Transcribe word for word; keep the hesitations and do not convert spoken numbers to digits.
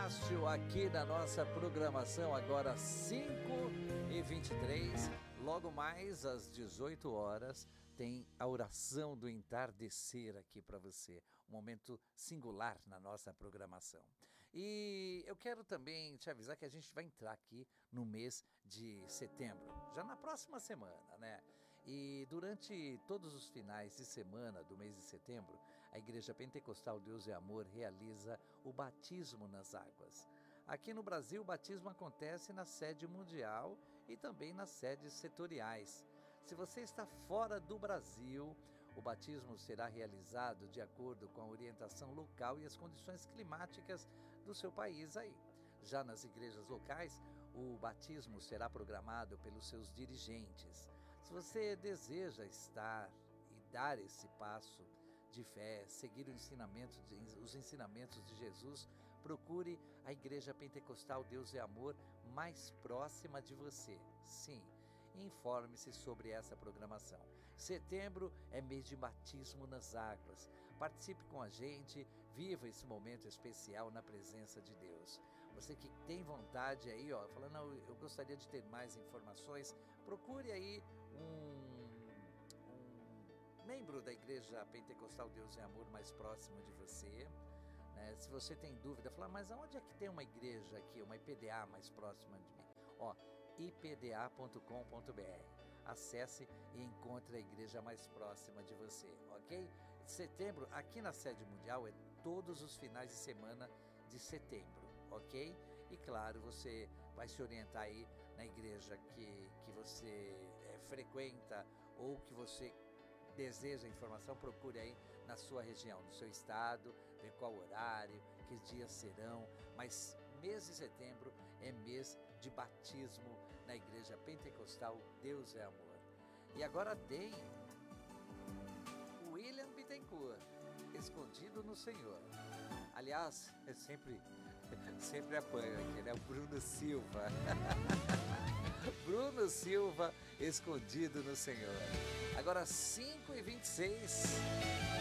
Estácio aqui na nossa programação, agora cinco e vinte e três. Logo mais às dezoito horas tem a oração do entardecer aqui para você, um momento singular na nossa programação. E eu quero também te avisar que a gente vai entrar aqui no mês de setembro, já na próxima semana, né? E durante todos os finais de semana do mês de setembro, a Igreja Pentecostal Deus é Amor realiza o batismo nas águas. Aqui no Brasil, o batismo acontece na sede mundial e também nas sedes setoriais. Se você está fora do Brasil, o batismo será realizado de acordo com a orientação local e as condições climáticas do seu país aí. Já nas igrejas locais, o batismo será programado pelos seus dirigentes. Se você deseja estar e dar esse passo de fé, seguir o ensinamento de, os ensinamentos de Jesus, procure a Igreja Pentecostal Deus é Amor mais próxima de você. Sim, informe-se sobre essa programação. Setembro é mês de batismo nas águas. Participe com a gente, viva esse momento especial na presença de Deus. Você que tem vontade aí, ó, falando, não, eu gostaria de ter mais informações, procure aí um membro da Igreja Pentecostal Deus é Amor mais próximo de você, né? Se você tem dúvida, fala, mas aonde é que tem uma igreja aqui, uma I P D A mais próxima de mim? Ó, i p d a ponto com ponto b r. Acesse e encontre a igreja mais próxima de você, ok? Setembro, aqui na sede mundial, é todos os finais de semana de setembro, ok? E claro, você vai se orientar aí na igreja que, que você é, frequenta ou que você deseja informação, procure aí na sua região, no seu estado, ver qual horário, que dias serão, mas mês de setembro é mês de batismo na Igreja Pentecostal Deus é Amor. E agora tem William Bittencourt, Escondido no Senhor. Aliás, eu sempre, sempre apanho aqui, né? O Bruno Silva. Bruno Silva, Escondido no Senhor. Agora cinco e vinte e seis.